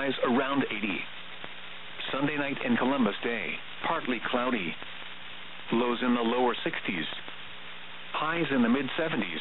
highs around 80. Sunday night and Columbus Day, partly cloudy. Lows in the lower 60s. Highs in the mid-70s.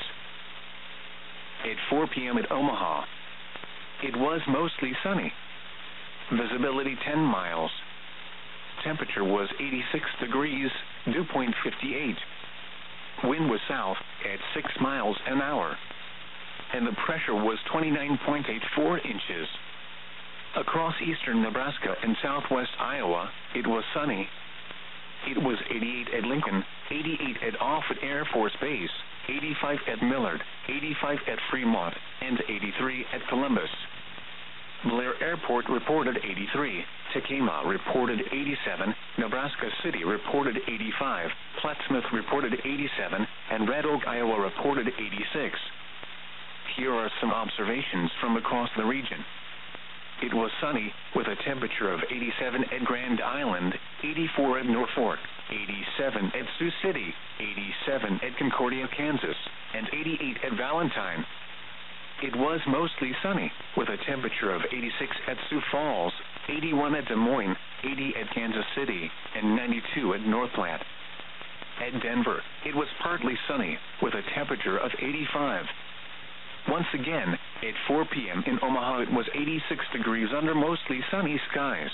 At 4 p.m. at Omaha, it was mostly sunny. Visibility 10 miles. Temperature was 86 degrees, dew point 58. Wind was south at 6 miles an hour. And the pressure was 29.84 inches. Across eastern Nebraska and southwest Iowa, it was sunny. It was 88 at Lincoln, 88 at Offutt Air Force Base, 85 at Millard, 85 at Fremont, and 83 at Columbus. Blair Airport reported 83, Tekamah reported 87, Nebraska City reported 85, Plattsmouth reported 87, and Red Oak, Iowa reported 86. Here are some observations from across the region. It was sunny, with a temperature of 87 at Grand Island, 84 at Norfolk, 87 at Sioux City, 87 at Concordia, Kansas, and 88 at Valentine. It was mostly sunny, with a temperature of 86 at Sioux Falls, 81 at Des Moines, 80 at Kansas City, and 92 at North Platte. At Denver, it was partly sunny, with a temperature of 85. Once again, at 4 p.m. in Omaha, it was 86 degrees under mostly sunny skies.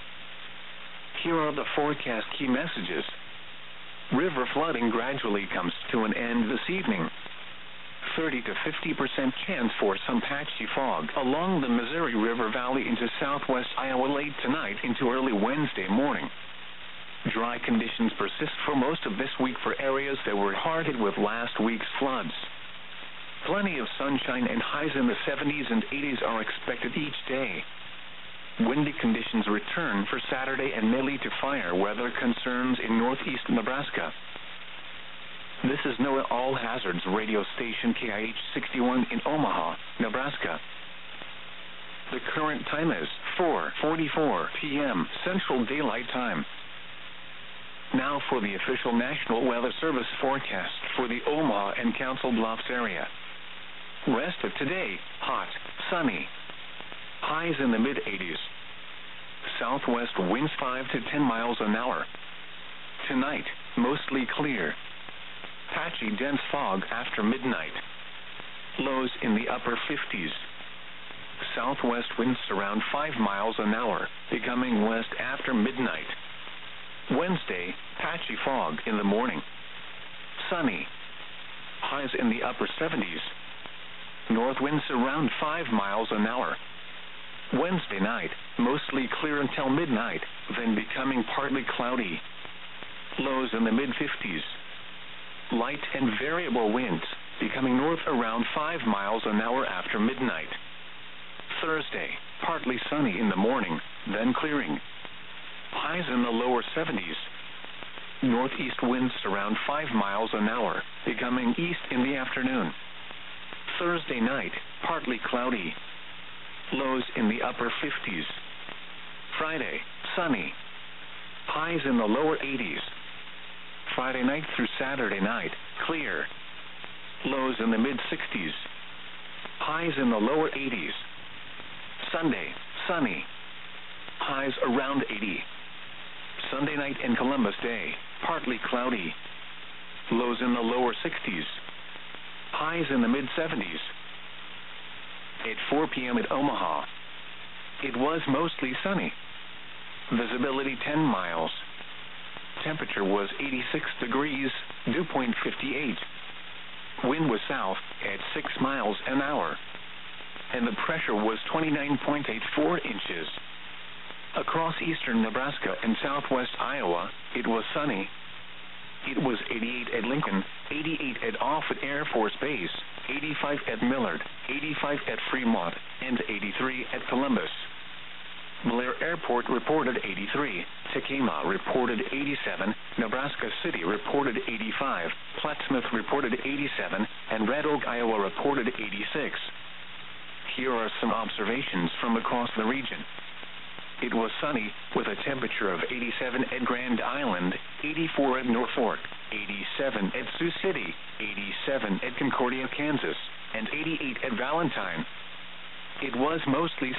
Here are the forecast key messages. River flooding gradually comes to an end this evening. 30 to 50% chance for some patchy fog along the Missouri River Valley into southwest Iowa late tonight into early Wednesday morning. Dry conditions persist for most of this week for areas that were hard hit with last week's floods. Plenty of sunshine and highs in the 70s and 80s are expected each day. Windy conditions return for Saturday and may lead to fire weather concerns in northeast Nebraska. This is NOAA All Hazards radio station KIH 61 in Omaha, Nebraska. The current time is 4:44 p.m. Central Daylight Time. Now for the official National Weather Service forecast for the Omaha and Council Bluffs area. Rest of today, hot, sunny. Highs in the mid-80s. Southwest winds 5 to 10 miles an hour. Tonight, mostly clear. Patchy dense fog after midnight. Lows in the upper 50s. Southwest winds around 5 miles an hour, becoming west after midnight. Wednesday, patchy fog in the morning. Sunny. Highs in the upper 70s. North winds around 5 miles an hour. Wednesday night, mostly clear until midnight, then becoming partly cloudy. Lows in the mid-50s. Light and variable winds, becoming north around 5 miles an hour after midnight. Thursday, partly sunny in the morning, then clearing. Highs in the lower 70s. Northeast winds around 5 miles an hour, becoming east in the afternoon. Thursday night, partly cloudy. Lows in the upper 50s. Friday, sunny. Highs in the lower 80s. Friday night through Saturday night, clear. Lows in the mid-60s. Highs in the lower 80s. Sunday, sunny. Highs around 80. Sunday night and Columbus Day, partly cloudy. Lows in the lower 60s. Highs in the mid-70s. At 4 p.m. at Omaha, it was mostly sunny. Visibility 10 miles. Temperature was 86 degrees, dew point 58. Wind was south at 6 miles an hour. And the pressure was 29.84 inches. Across eastern Nebraska and southwest Iowa, it was sunny. It was 88 at Lincoln, 88 at Offutt Air Force Base, 85 at Millard, 85 at Fremont, and 83 at Columbus. Blair Airport reported 83, Tekamah reported 87, Nebraska City reported 85, Plattsmouth reported 87, and Red Oak, Iowa reported 86. Here are some observations from across the region. It was sunny, with a temperature of 87 at Grand Island, 84 at Norfolk, 87 at Sioux City, 87 at Concordia, Kansas, and 88 at Valentine. It was mostly